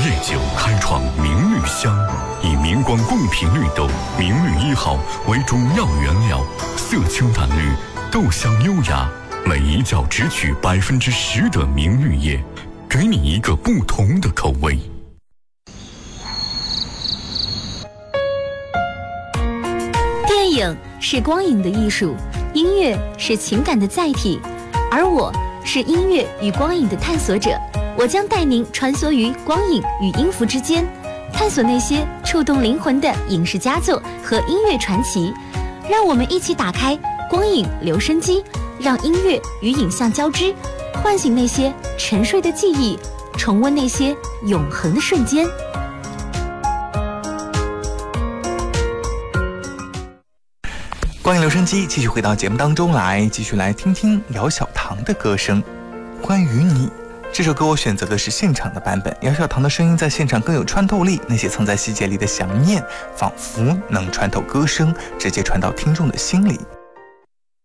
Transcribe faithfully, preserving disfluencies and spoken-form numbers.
夜酒开创明绿香，以明光贡品绿豆明绿一号为主要原料，色清淡绿，豆香优雅，每一角只取百分之十的明绿叶，给你一个不同的口味。 电影是光影的艺术，音乐是情感的载体，而我是音乐与光影的探索者。我将带您穿梭于光影与音符之间，探索那些触动灵魂的影视佳作和音乐传奇。让我们一起打开光影留声机，让音乐与影像交织，唤醒那些沉睡的记忆，重温那些永恒的瞬间。 光影留声机继续回到节目当中来，继续来听听姚小棠的歌声。关于你，这首歌我选择的是现场的版本，姚小棠的声音在现场更有穿透力，那些藏在细节里的想念仿佛能穿透歌声，直接传到听众的心里。